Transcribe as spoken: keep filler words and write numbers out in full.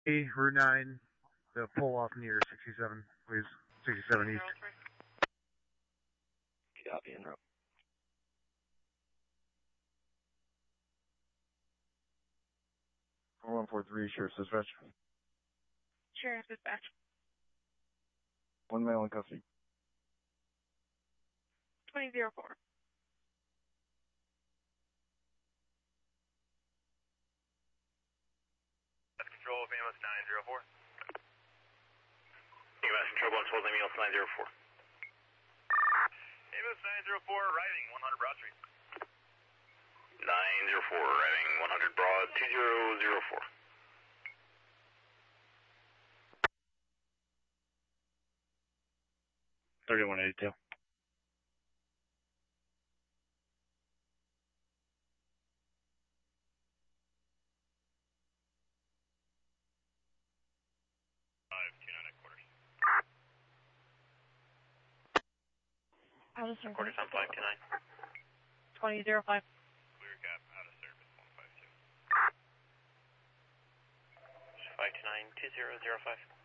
Hey, Route nine, the pull off near sixty-seven, please. sixty-seven East. Copy, en route. four one four three, Sheriff's Dispatch. Sheriff's Dispatch. One male in custody. twenty oh four. Control of A M S nine oh four. A M S Control one twelve, A M S nine oh four. A M S nine oh four, arriving one hundred Broad Street. nine oh four, arriving one hundred Broad, two zero zero four. thirty-one eighty-two. five two nine at quarters. Allison, Quarters on five two nine. twenty oh five. Clear cap, out of service, one five two. five two nine, two zero zero five.